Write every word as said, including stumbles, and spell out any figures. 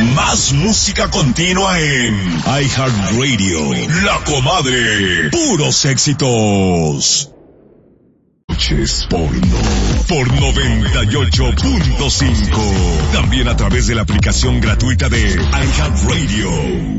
Más música continua en iHeartRadio. La Comadre. Puros éxitos. Noches porno por noventa y ocho punto cinco. También a través de la aplicación gratuita de iHeartRadio.